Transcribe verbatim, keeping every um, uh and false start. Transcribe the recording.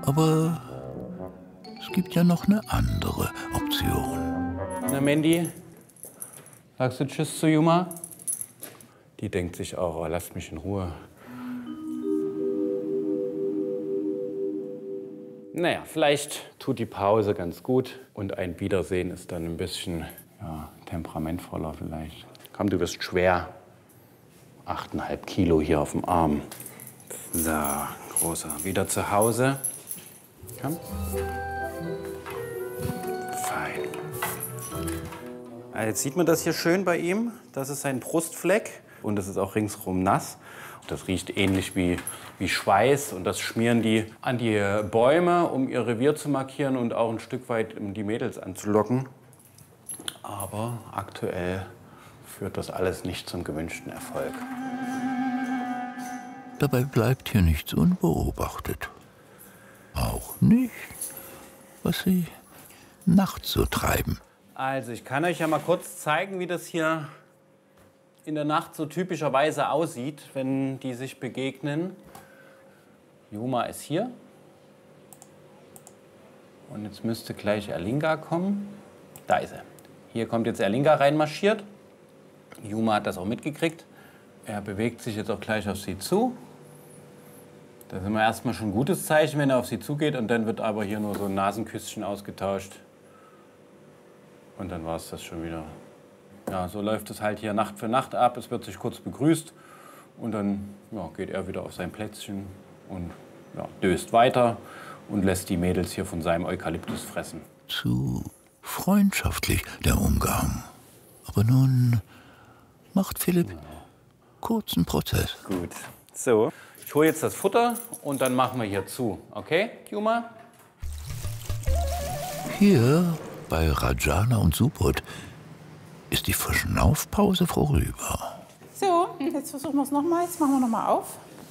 Aber es gibt ja noch eine andere Option. Na, Mandy, sagst du Tschüss zu Yuma? Die denkt sich auch, oh, lasst mich in Ruhe. Naja, vielleicht tut die Pause ganz gut und ein Wiedersehen ist dann ein bisschen ja, temperamentvoller vielleicht. Komm, du wirst schwer. Achteinhalb Kilo hier auf dem Arm. So, Großer, wieder zu Hause. Komm. Fein. Also jetzt sieht man das hier schön bei ihm. Das ist sein Brustfleck und das ist auch ringsherum nass. Das riecht ähnlich wie, wie Schweiß und das schmieren die an die Bäume, um ihr Revier zu markieren und auch ein Stück weit, um die Mädels anzulocken. Aber aktuell führt das alles nicht zum gewünschten Erfolg. Dabei bleibt hier nichts unbeobachtet. Auch nicht, was sie nachts so treiben. Also ich kann euch ja mal kurz zeigen, wie das hier in der Nacht so typischerweise aussieht, wenn die sich begegnen. Yuma ist hier. Und jetzt müsste gleich Erlinga kommen. Da ist er. Hier kommt jetzt Erlinga reinmarschiert. Yuma hat das auch mitgekriegt. Er bewegt sich jetzt auch gleich auf sie zu. Das ist immer erstmal schon ein gutes Zeichen, wenn er auf sie zugeht. Und dann wird aber hier nur so ein Nasenküsschen ausgetauscht. Und dann war es das schon wieder. Ja, so läuft es halt hier Nacht für Nacht ab. Es wird sich kurz begrüßt und dann ja, geht er wieder auf sein Plätzchen und ja, döst weiter und lässt die Mädels hier von seinem Eukalyptus fressen. Zu freundschaftlich der Umgang. Aber nun macht Philipp ja. kurzen Prozess. Gut. So, ich hole jetzt das Futter und dann machen wir hier zu. Okay, Yuma? Hier bei Rajana und Subodh ist die Verschnaufpause vorüber. So, jetzt versuchen wir es nochmal. Jetzt machen wir nochmal auf.